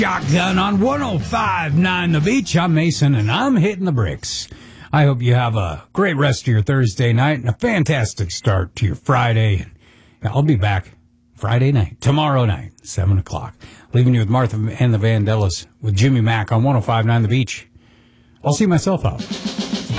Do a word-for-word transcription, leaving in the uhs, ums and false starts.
Shotgun on one oh five point nine The Beach. I'm Mason, and I'm hitting the bricks. I hope you have a great rest of your Thursday night and a fantastic start to your Friday. I'll be back Friday night, tomorrow night, seven o'clock. Leaving you with Martha and the Vandellas with Jimmy Mack on one oh five point nine The Beach. I'll see myself out.